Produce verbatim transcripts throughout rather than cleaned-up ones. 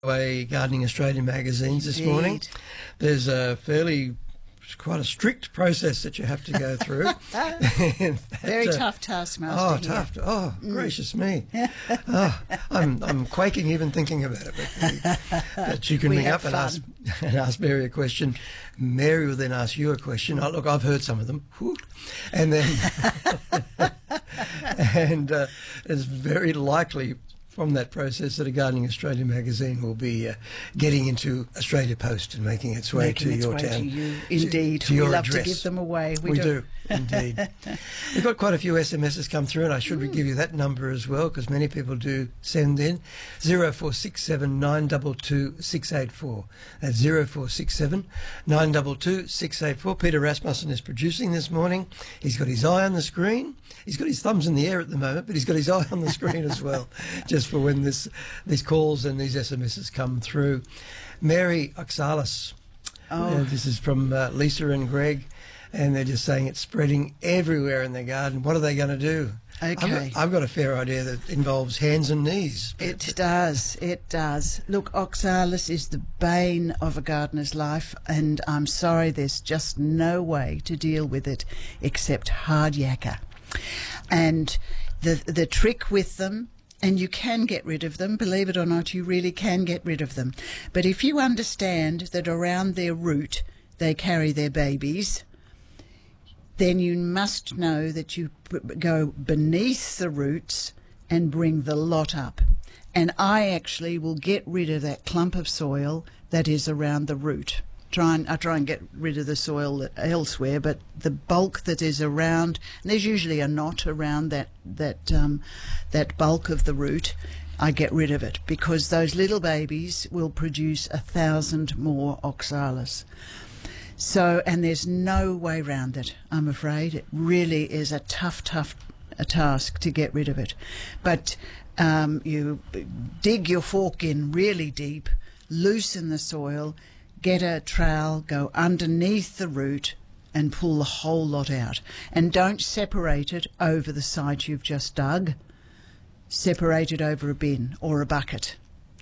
Away Gardening Australia magazines this Indeed. morning. There's a fairly, quite a strict process that you have to go through. Very uh, tough taskmaster. Oh, here. tough. Oh, mm. gracious me. oh, I'm, I'm quaking even thinking about it. But, but you can We ring have up and ask, and ask Mary a question. Mary will then ask you a question. Oh, look, I've heard some of them. Whew. And then, and uh, it's very likely from that process that a Gardening Australia magazine will be uh, getting into Australia Post and making its way Making to its your way town. to you. Indeed. To, to we your love address. to give them away. We, We do. do, indeed. We've got quite a few S M Ses come through, and I should mm. give you that number as well, because many people do send in. zero four six seven nine two two six eight four. That's zero four six seven nine two two six eight four. Peter Rasmussen is producing this morning. He's got his eye on the screen. He's got his thumbs in the air at the moment, but he's got his eye on the screen as well, just for when this these calls and these S M Ses come through. Mary Oxalis. Oh. Uh, this is from uh, Lisa and Greg, and they're just saying it's spreading everywhere in their garden. What are they going to do? Okay. I've got, I've got a fair idea that involves hands and knees. It does, it does. Look, oxalis is the bane of a gardener's life, and I'm sorry, there's just no way to deal with it except hard yakka. And the the trick with them, and you can get rid of them, believe it or not, you really can get rid of them. But if you understand that around their root they carry their babies, then you must know that you go beneath the roots and bring the lot up. And I actually will get rid of that clump of soil that is around the root. Try and, I try and get rid of the soil elsewhere, but the bulk that is around, and there's usually a knot around that that um, that bulk of the root, I get rid of it, because those little babies will produce a thousand more oxalis. So, and there's no way round it, I'm afraid. It really is a tough, tough a task to get rid of it. But um, you dig your fork in really deep, loosen the soil, get a trowel, go underneath the root and pull the whole lot out. And don't separate it over the site you've just dug. Separate it over a bin or a bucket.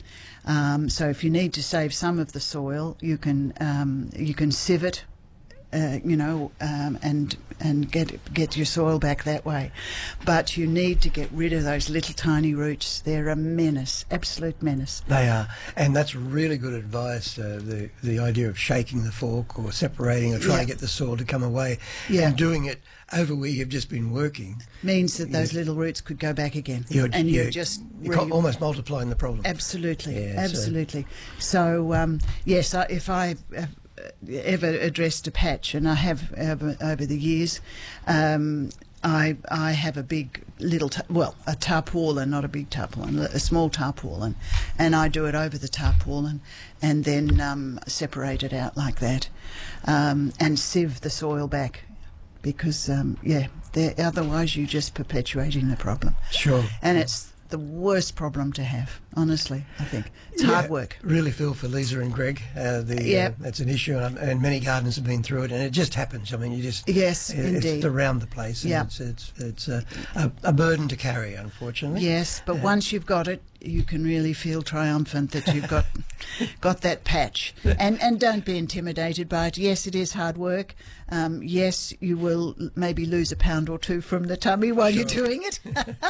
Um, so if you need to save some of the soil, you can um, you can sieve it, uh, you know, um, and and get get your soil back that way. But you need to get rid of those little tiny roots. They're a menace, absolute menace. They are, and that's really good advice. Uh, the the idea of shaking the fork or separating or trying Yeah. to get the soil to come away, Yeah. and doing it over where you've just been working Means that those Yeah. little roots could go back again, You're, and you're, you're just you're really- almost multiplying the problem. Absolutely, Yeah, so- absolutely. So, um, yes, I, if I have ever addressed a patch, and I have over, over the years, um, I I have a big little, ta- well, a tarpaulin, not a big tarpaulin, a small tarpaulin, and I do it over the tarpaulin, and then um, separate it out like that, um, and sieve the soil back, because um, yeah, they're- otherwise you're just perpetuating the problem. Sure. And it's the worst problem to have, honestly, I think. It's Yeah, hard work. Really feel for Lisa and Greg. Uh, the, Yep. uh, that's an issue, and, and many gardeners have been through it, and it just happens. I mean, you just Yes, it- indeed. it's around the place. And Yep. it's it's it's a, a, a burden to carry, unfortunately. Yes, but Uh, once you've got it, you can really feel triumphant that you've got got that patch. And and don't be intimidated by it. Yes, it is hard work. Um, yes, you will l- maybe lose a pound or two from the tummy while you're doing it.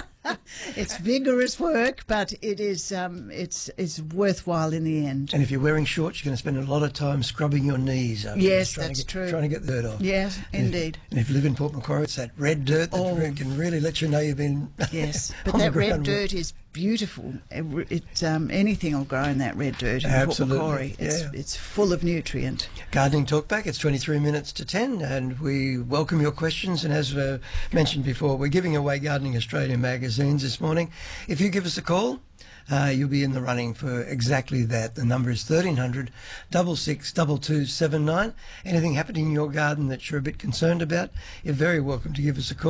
It's vigorous work, but it is um, it's it's worthwhile in the end. And if you're wearing shorts, you're going to spend a lot of time scrubbing your knees. Afterwards, Yes, trying that's to get, true. Trying to get the dirt off. Yes, And if- indeed. And if you live in Port Macquarie, it's that red dirt that Oh. re- can really let you know you've been. Yes, but on the that red ground. dirt is beautiful. It, it um, anything will grow in that red dirt in Absolutely, Port Macquarie. It's yeah. it's full of nutrient. Gardening Talkback, it's twenty-three minutes to ten, and we welcome your questions. And as uh, mentioned before, we're giving away Gardening Australia magazines this morning. If you give us a call, uh, you'll be in the running for exactly that. The number is thirteen hundred, six six two two seven nine. Anything happening in your garden that you're a bit concerned about, you're very welcome to give us a call.